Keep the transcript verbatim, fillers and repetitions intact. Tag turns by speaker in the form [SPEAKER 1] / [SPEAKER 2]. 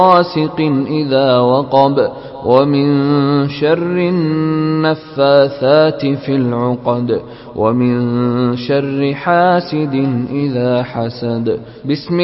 [SPEAKER 1] غاسق إذا وقب ومن شر النفاثات في العقد ومن شر حاسد إذا حسد. بسم